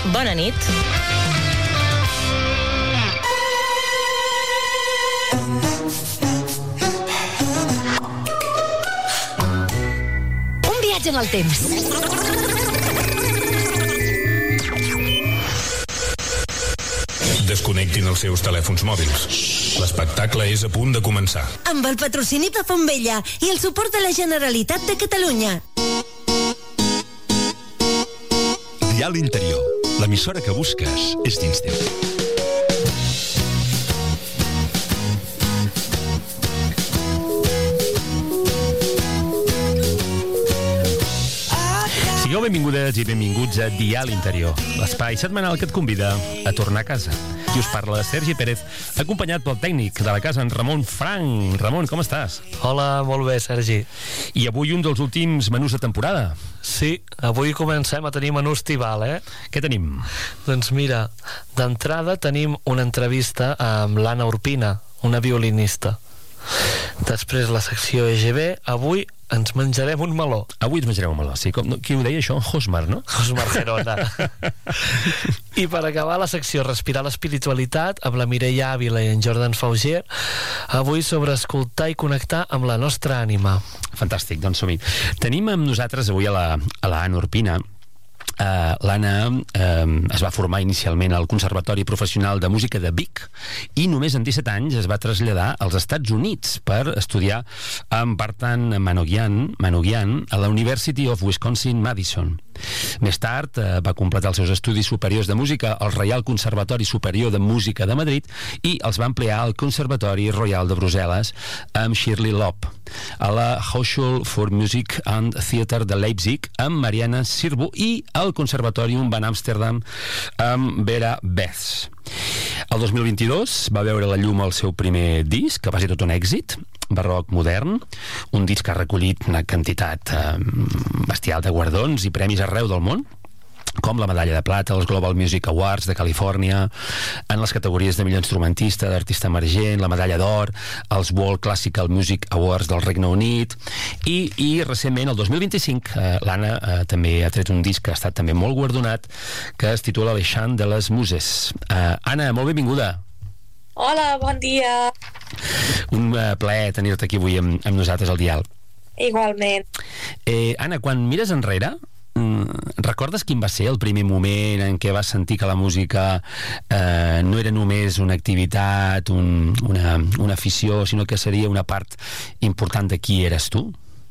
Bona nit. Un viatge en el temps. Desconnectin els seus telèfons mòbils. L'espectacle és a punt de començar. Amb el patrocini de Fontvella i el suport de la Generalitat de Catalunya. Dial Interior, l'emissora que busques és dins teu. Sigueu benvingudes i benvinguts a Dial Interior, l'espai setmanal que et convida a tornar a casa. Qui us parla, Sergi Pérez, acompanyat pel tècnic de la casa, en Ramon Frank. Ramon, com estàs? Hola, molt bé, Sergi. I avui un dels últims menús de temporada. Sí, avui comencem a tenir menú estival, Què tenim? Doncs mira, d'entrada tenim una entrevista amb l'Anna Urpina, una violinista. Després la secció EGB, avui ens menjarem un meló. Avui ens menjarem un meló, sí. Qui ho deia això? Hosmar, no? Hosmar Gerona. I per acabar la secció Respirar l'espiritualitat amb la Mireia Ávila i en Jordan Fauger, avui sobre escoltar i connectar amb la nostra ànima. Fantàstic, doncs som-hi. Tenim amb nosaltres avui a l'Anna Urpina. L'Anna es va formar inicialment al Conservatori Professional de Música de Vic i només amb 17 anys es va traslladar als Estats Units per estudiar amb Bartan Manogian a la University of Wisconsin-Madison. Més tard va completar els seus estudis superiors de música al Reial Conservatori Superior de Música de Madrid i els va ampliar al Conservatori Royal de Brussel·les amb Shirley Lopp, a la Hochschule für Musik and Theater de Leipzig amb Mariana Sirbu i al Conservatorium van Amsterdam amb Vera Beths. El 2022 va veure la llum el seu primer disc, que va ser tot un èxit, barroc modern, un disc que ha recollit una quantitat bestial de guardons i premis arreu del món, com la medalla de plata als Global Music Awards de Califòrnia, en les categories de millor instrumentista, d'artista emergent, la medalla d'or, els World Classical Music Awards del Regne Unit, i recentment, el 2025, l'Anna també ha tret un disc que ha estat també molt guardonat, que es titula Les Chants de les Muses. Anna, molt benvinguda. Hola, bon dia. Un plaer tenir-te aquí avui amb nosaltres al Dial. Igualment. Anna, quan mires enrere, recordes quin va ser el primer moment en què vas sentir que la música no era només una activitat, una afició, sinó que seria una part important de qui eres tu?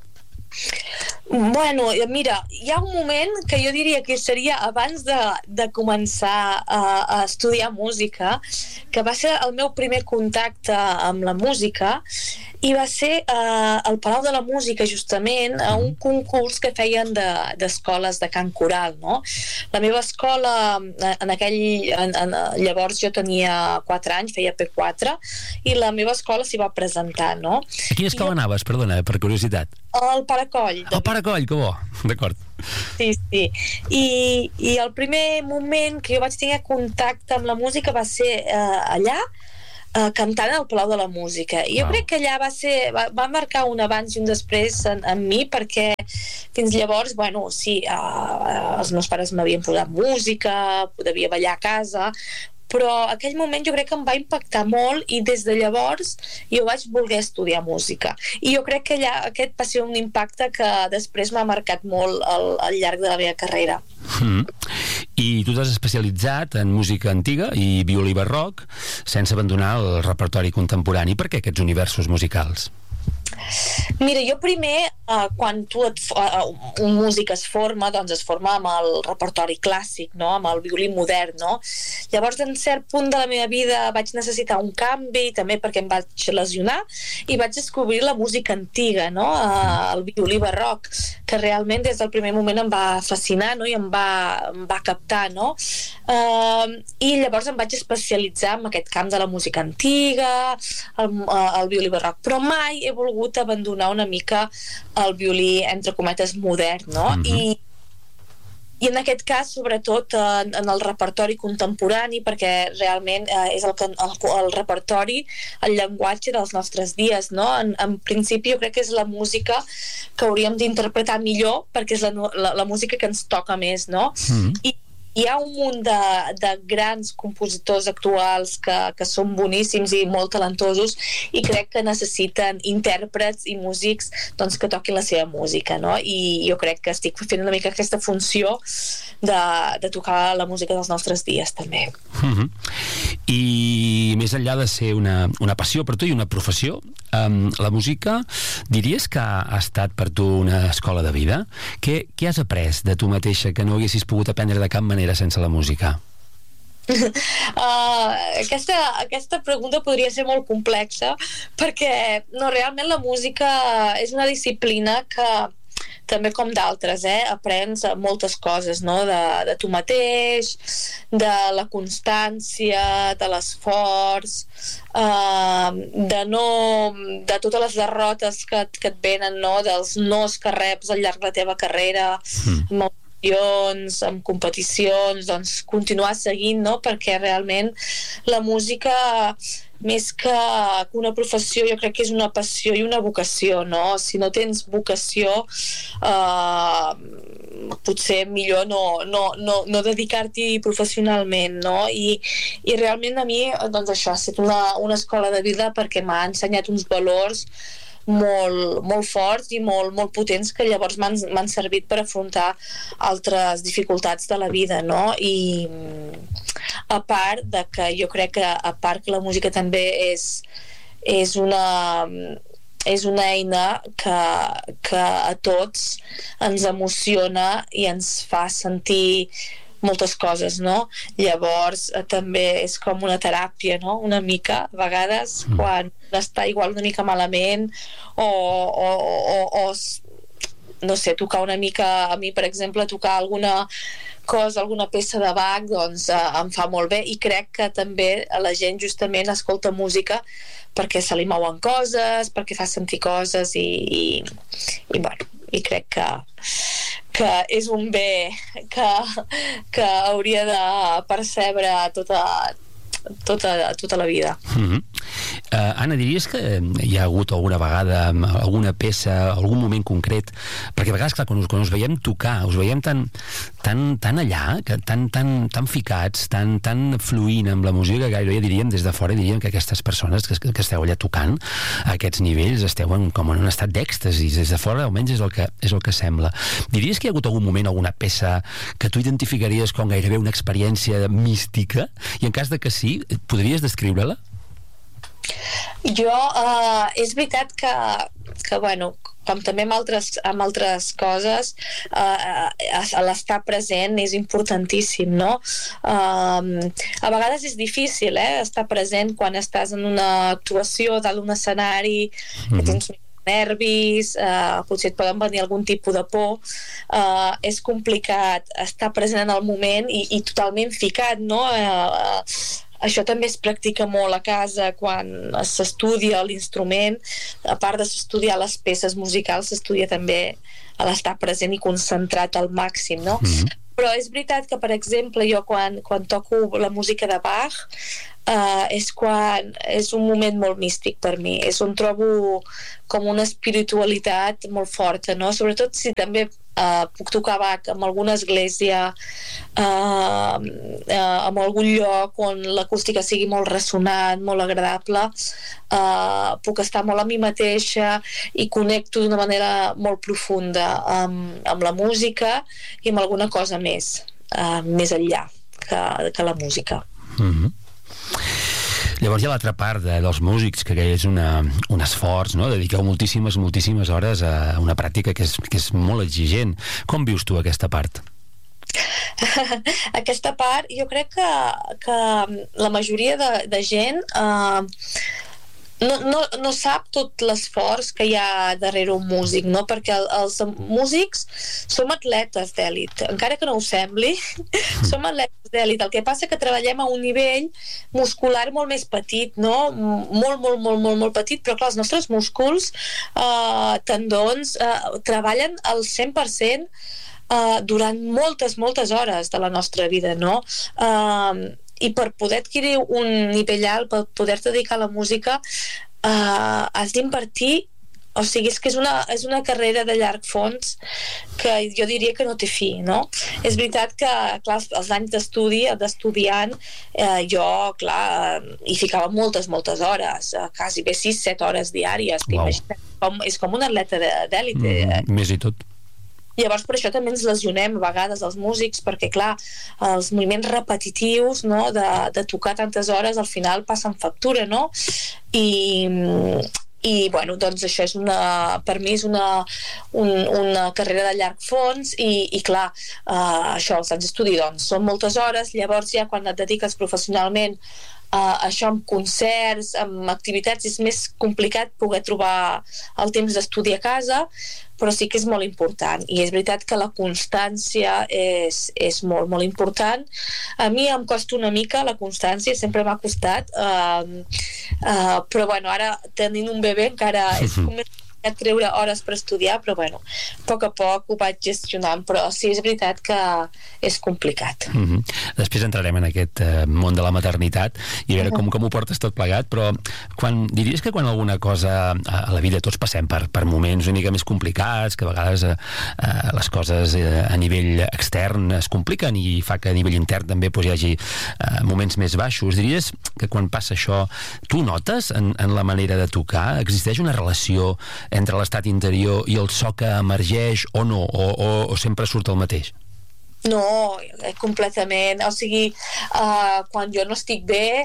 Bueno, mira, hi ha un moment que jo diria que seria abans de començar a estudiar música, que va ser el meu primer contacte amb la música, i va ser al Palau de la Música, justament, a un concurs que feien d'escoles de cant coral, no? La meva escola, llavors jo tenia 4 anys, feia P4, i la meva escola s'hi va presentar, no? A quina escola anaves, perdona, per curiositat? Al Paracoll. Al Paracoll, que bo, d'acord. Sí. I el primer moment que jo vaig tenir contacte amb la música va ser allà, cantant al Palau de la Música. I jo crec que allà va marcar un abans i un després en mi, perquè fins llavors, bueno, sí, els meus pares m'havien posat música, devia ballar a casa, però aquell moment jo crec que em va impactar molt i des de llavors jo vaig voler estudiar música. I jo crec que allà aquest va ser un impacte que després m'ha marcat molt al llarg de la meva carrera. I tu t'has especialitzat en música antiga i violí barroc sense abandonar el repertori contemporani. Per què aquests universos musicals? Mira, jo primer, quan un músic es forma, doncs es forma amb el repertori clàssic, no? Amb el violí modern, no? Llavors, en cert punt de la meva vida vaig necessitar un canvi, també perquè em vaig lesionar, i vaig descobrir la música antiga, no? El violí barroc, que realment des del primer moment em va fascinar, no? I em va captar, no? I llavors em vaig especialitzar en aquest camp de la música antiga, el violí barroc, però mai he volgut abandonar una mica el violí, entre cometes, modern, no? I en aquest cas, sobretot en el repertori contemporani, perquè realment és el repertori, el llenguatge dels nostres dies, no? En principi jo crec que és la música que hauríem d'interpretar millor, perquè és la música que ens toca més, no? hi ha un munt de grans compositors actuals que són boníssims i molt talentosos, i crec que necessiten intèrprets i músics doncs, que toquin la seva música, no? I jo crec que estic fent una mica aquesta funció de tocar la música dels nostres dies també. I més enllà de ser una passió per tu i una professió, la música diries que ha estat per tu una escola de vida? Què has après de tu mateixa que no haguessis pogut aprendre de cap manera sense la música? Aquesta pregunta podria ser molt complexa, perquè realment la música és una disciplina que també com d'altres, aprens moltes coses, no? De tu mateix, de la constància, de l'esforç, de totes les derrotes que et venen, no? Dels nos que reps al llarg de la teva carrera, amb competicions, doncs continuar seguint, no? Perquè realment la música, més que una professió, jo crec que és una passió i una vocació, no? Si no tens vocació, potser millor no dedicar-t'hi professionalment, no? I realment a mi, doncs això, ha estat una escola de vida, perquè m'ha ensenyat uns valors molt forts i molt potents, que llavors m'han servit per afrontar altres dificultats de la vida, no? I a part de que jo crec que que la música també és una eina que a tots ens emociona i ens fa sentir moltes coses, no? Llavors també és com una teràpia, no? Una mica, a vegades, quan està igual una mica malament o no sé, tocar una mica, a mi per exemple tocar alguna cosa, alguna peça de Bach, doncs em fa molt bé, i crec que també la gent justament escolta música perquè se li mouen coses, perquè fa sentir coses i bueno, i crec que és un bé que hauria de percebre tota la vida. Anna, diries que hi ha hagut alguna vegada, alguna peça, algun moment concret, perquè a vegades, clar, quan us veiem tocar, us veiem tan allà, tan ficats, tan fluint amb la música, que gairebé diríem des de fora, diríem que aquestes persones que esteu allà tocant a aquests nivells esteu com en un estat d'èxtasi, des de fora almenys és el que sembla. Diries que hi ha hagut algun moment, alguna peça que tu identificaries com gairebé una experiència mística, i en cas de que sí, podries descriure-la? Jo, és veritat que bueno, com també amb altres coses, l'estar present és importantíssim, no? A vegades és difícil, estar present quan estàs en una actuació dalt d'un escenari, que tens nervis, potser et poden venir algun tipus de por, és complicat estar present en el moment i totalment ficat, no? Això també es practica molt a casa quan s'estudia l'instrument. A part de s'estudiar les peces musicals, s'estudia també a l'estar present i concentrat al màxim, no? Però és veritat que, per exemple, jo quan toco la música de Bach, és un moment molt místic per mi, és on trobo com una espiritualitat molt forta, no? Sobretot si també puc tocar Bach en alguna església, en algun lloc on l'acústica sigui molt ressonant, molt agradable, puc estar molt a mi mateixa i connecto d'una manera molt profunda amb la música i amb alguna cosa més enllà que la música. Llavors hi ha l'altra part dels músics, que és un esforç, no? Dediqueu moltíssimes hores a una pràctica que és molt exigent. Com vius tu aquesta part? Aquesta part, jo crec que la majoria de gent no sap tot l'esforç que hi ha darrere un músic, no? Perquè els músics som atletes d'èlit, encara que no ho sembli, som atletes d'èlit. El que passa que treballem a un nivell muscular molt més petit, no? Molt petit, però clar, els nostres músculs, tendons, treballen al 100% durant moltes hores de la nostra vida, no? I per poder adquirir un nivell alt, per poder-te dedicar a la música, has d'invertir O sigui, és que és una carrera de llarg fons que jo diria que no té fi, no? És veritat que, clar, els anys d'estudiant, jo, clar, hi ficava moltes hores, quasi bé 6-7 hores diàries. Wow. És com un atleta d'èlite. Més i tot. Llavors, per això també ens lesionem a vegades els músics, perquè, clar, els moviments repetitius, no?, de tocar tantes hores, al final passen factura, no? I bueno, doncs això és per mi és una carrera de llarg fons i clar, això, els anys d'estudi doncs són moltes hores, llavors ja quan et dediques professionalment això amb concerts, amb activitats, és més complicat poder trobar el temps d'estudi a casa, però sí que és molt important, i és veritat que la constància és molt, molt important. A mi em costa una mica la constància, sempre m'ha costat, però bueno, ara tenint un bebè encara és més treure hores per estudiar, però bueno, a poc ho vaig gestionant, però sí, és veritat que és complicat. Després entrarem en aquest món de la maternitat i a veure com ho portes tot plegat, però diries que quan alguna cosa a la vida tots passem per moments una mica més complicats, que a vegades les coses a nivell extern es compliquen i fa que a nivell intern també hi hagi moments més baixos, diries que quan passa això tu notes en la manera de tocar, existeix una relació entre l'estat interior i el so que emergeix o no, o sempre surt el mateix? No, completament. O sigui, quan jo no estic bé,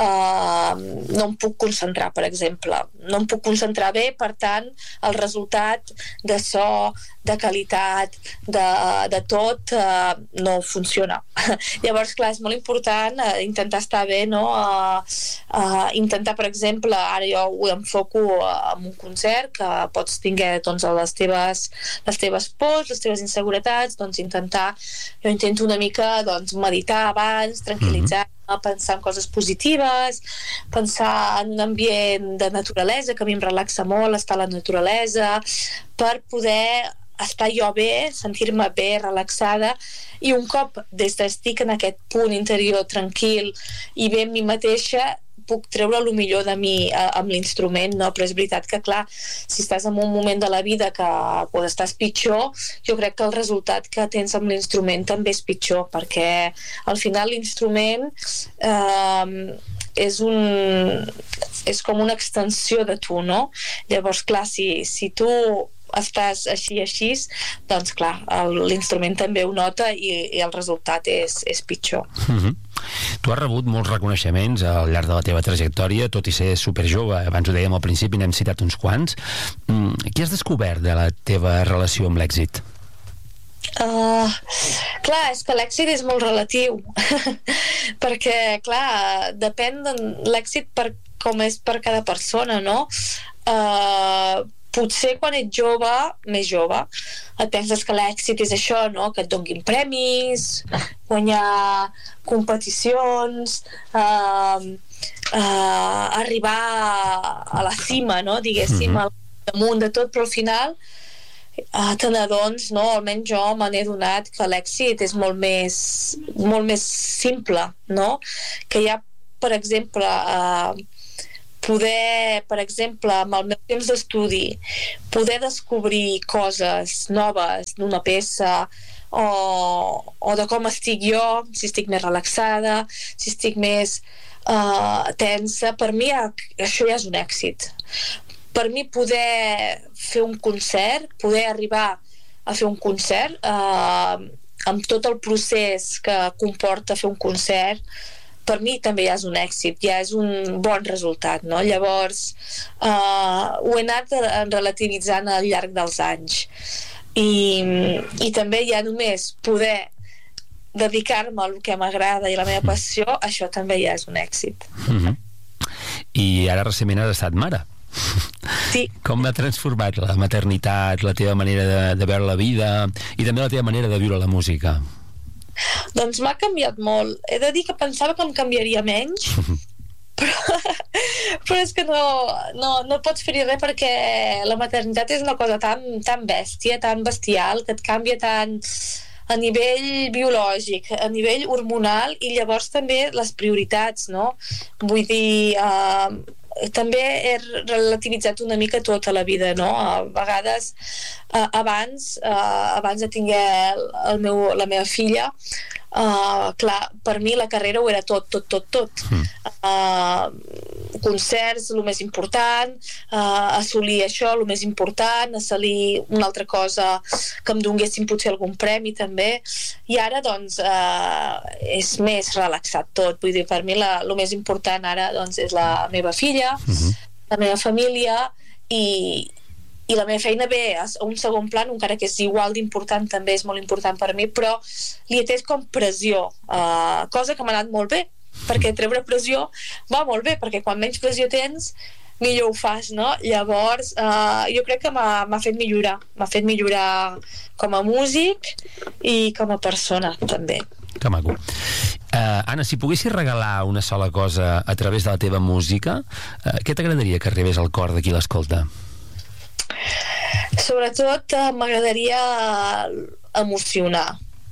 no em puc concentrar, per exemple. No em puc concentrar bé, per tant, el resultat de so, de qualitat, de tot, no funciona. Llavors, clar, és molt important intentar estar bé, no? Intentar, per exemple, ara jo ho enfoco en un concert, que pots tinguer doncs, les teves pors, les teves inseguretats, doncs jo intento una mica doncs, meditar abans, tranquil·litzar, pensar en coses positives, pensar en un ambient de naturalesa, que a mi em relaxa molt estar a la naturalesa, per poder estar jo bé, sentir-me bé, relaxada, i un cop des d'estic en aquest punt interior tranquil i bé amb mi mateixa, puc treure el millor de mi amb l'instrument, no? Però és veritat que, clar, si estàs en un moment de la vida que quan estàs pitjor, jo crec que el resultat que tens amb l'instrument també és pitjor, perquè al final l'instrument és com una extensió de tu, no? Llavors, clar, si tu estàs així, doncs clar, l'instrument també ho nota i el resultat és pitjor. Tu has rebut molts reconeixements al llarg de la teva trajectòria, tot i ser superjove, abans ho dèiem al principi, n'hem citat uns quants. Què has descobert de la teva relació amb l'èxit? Clar, és que l'èxit és molt relatiu perquè, clar, depèn de l'èxit com és per cada persona, no? Potser quan ets jove, més jove, et penses que l'èxit és això, no? Que et donguin premis, guanyar competicions, arribar a la cima, no? Diguéssim, al damunt de tot, però al final te n'adones, no? Almenys jo me n'he adonat que l'èxit és molt més simple, no? Que hi ha, per exemple, poder, per exemple, amb el meu temps d'estudi, poder descobrir coses noves d'una peça o de com estic jo, si estic més relaxada, si estic més tensa, per mi això ja és un èxit. Per mi poder fer un concert, poder arribar a fer un concert amb tot el procés que comporta fer un concert, per mi també ja és un èxit, ja és un bon resultat, no? Llavors ho he anat relativitzant al llarg dels anys i també ja només poder dedicar-me al que m'agrada i la meva passió, això també ja és un èxit. I ara recentment has estat mare. Sí. Com ha transformat la maternitat, la teva manera de veure la vida i també la teva manera de viure la música? Doncs m'ha canviat molt. He de dir que pensava que em canviaria menys, però és que no pots fer-hi res, perquè la maternitat és una cosa tan bèstia, tan bestial, que et canvia tant a nivell biològic, a nivell hormonal, i llavors també les prioritats, no? Vull dir, també he relativitzat una mica tota la vida, no? A vegades, abans de tinguer la meva filla, clar, per mi la carrera ho era tot. Concerts, el més important, assolir això, el més important, assolir una altra cosa que em donguessin potser algun premi també, i ara doncs és més relaxat tot, vull dir, per mi el més important ara doncs és la meva filla, la meva família, i la meva feina ve a un segon plan, encara que és igual d'important, també és molt important per mi, però li he tret com pressió, cosa que m'ha anat molt bé, perquè treure pressió va molt bé, perquè quan menys pressió tens millor ho fas, no? Llavors jo crec que m'ha fet millorar com a músic i com a persona també. Que maco. Anna, si poguessis regalar una sola cosa a través de la teva música, què t'agradaria que arribés al cor de qui l'escolta? Sobretot m'agradaria emocionar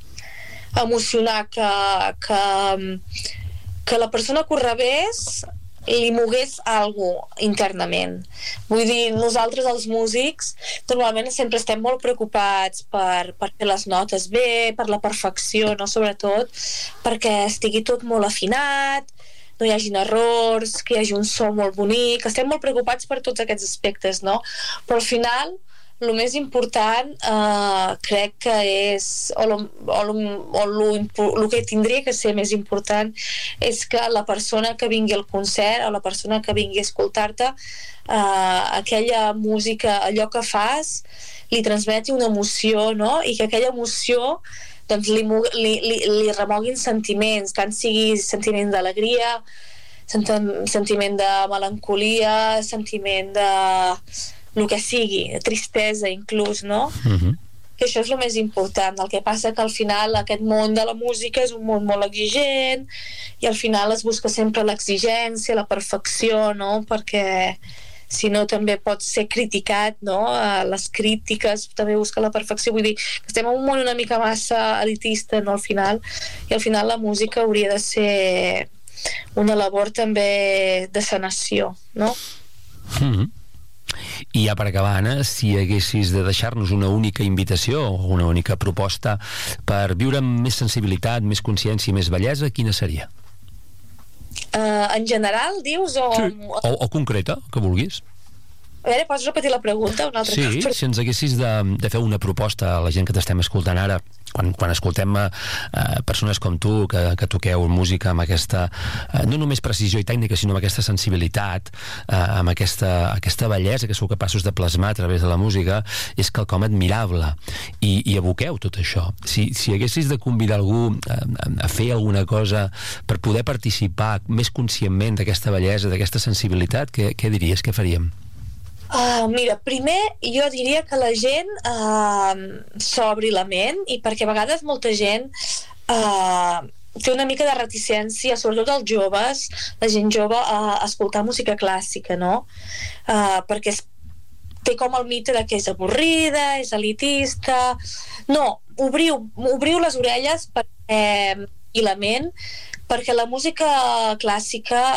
que la persona que ho rebés li mogués alguna cosa internament. Vull dir, nosaltres els músics normalment sempre estem molt preocupats per fer les notes bé, per la perfecció, no? Sobretot perquè estigui tot molt afinat, no hi hagin errors, que hi hagi un so molt bonic, estem molt preocupats per tots aquests aspectes, no? Però al final el més important crec que és el que tindria que ser més important és que la persona que vingui al concert o la persona que vingui a escoltar-te aquella música, allò que fas li transmeti una emoció, no? I que aquella emoció doncs li remoguin sentiments, tant sigui sentiment d'alegria, sentiment de melancolia, sentiment de el que sigui, tristesa inclús, no? Que això és el més important. El que passa que al final aquest món de la música és un món molt exigent i al final es busca sempre l'exigència, la perfecció, no? Perquè si no també pot ser criticat, no? Les crítiques també busquen la perfecció, vull dir que estem en un món una mica massa elitista, no? Al final la música hauria de ser una labor també de sanació, no? I ja per acabar, Anna, si haguessis de deixar-nos una única invitació o una única proposta per viure amb més sensibilitat, més consciència i més bellesa, quina seria? En general, dius? Sí. O concreta, que vulguis. A veure, pots repetir la pregunta un altre cop? Sí, si ens haguessis de fer una proposta a la gent que t'estem escoltant ara, quan escoltem persones com tu que toqueu música amb aquesta no només precisió i tècnica sinó amb aquesta sensibilitat, amb aquesta bellesa que sou capaços de plasmar a través de la música, és quelcom admirable i evoqueu tot això. Si haguessis de convidar algú a fer alguna cosa per poder participar més conscientment d'aquesta bellesa, d'aquesta sensibilitat, què diries, què faríem? Mira, primer jo diria que la gent s'obri la ment, i perquè a vegades molta gent té una mica de reticència, sobretot els joves, la gent jove, a escoltar música clàssica, no? Perquè té com el mite de que és avorrida, és elitista. No, obriu les orelles i la ment, perquè la música clàssica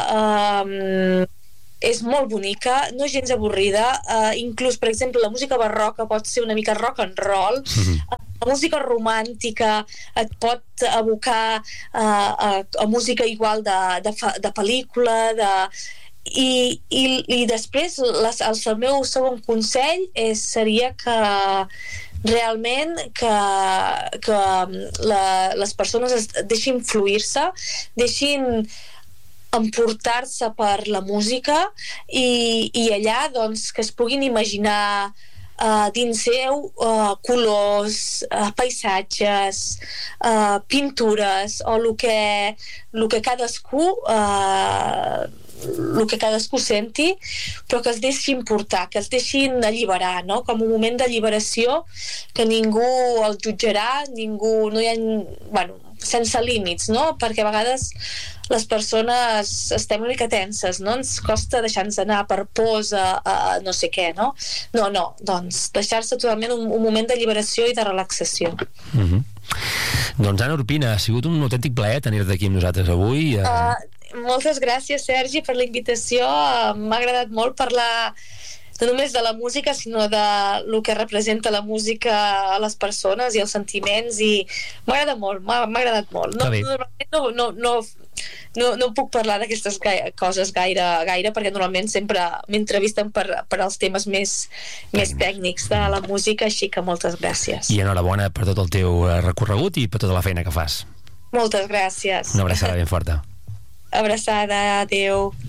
és molt bonica, no és gens avorrida, inclús, per exemple, la música barroca pot ser una mica rock and roll, la música romàntica et pot abocar a música igual de pel·lícula, i després el meu segon consell seria que realment que les persones es deixin fluir-se, deixin emportar-se per la música i allà doncs que es puguin imaginar dins seu colors, paisatges, pintures o el que cadascú senti, però que es deixin portar, que es deixin alliberar, no? Com un moment d'alliberació, que ningú el jutjarà, no hi ha, sense límits, no? Perquè a vegades les persones estem una mica tenses, no? Ens costa deixar-nos anar per pors a no sé què, no? No, doncs deixar-se totalment un moment d'alliberació i de relaxació. Doncs Anna Urpina, ha sigut un autèntic plaer tenir-te aquí amb nosaltres avui. moltes gràcies, Sergi, per la invitació. M'ha agradat molt parlar no només de la música, sinó de lo que representa la música a les persones i els sentiments, i m'ha agradat molt. No puc parlar d'aquestes coses gaire, perquè normalment sempre m'entrevisten per als temes més tècnics de la música, així que moltes gràcies. I enhorabona per tot el teu recorregut i per tota la feina que fas. Moltes gràcies. Una abraçada ben forta. Abraçada, adeu.